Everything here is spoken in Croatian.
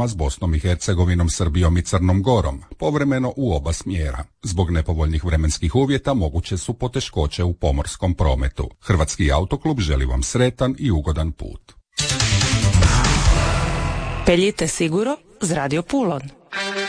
granicama s Bosnom i Hercegovinom, Srbijom i Crnom Gorom, povremeno u oba smjera. Zbog nepovoljnih vremenskih uvjeta moguće su poteškoće u pomorskom prometu. Hrvatski autoklub želi vam sretan i ugodan put. Peljite siguro z Radio Pulon.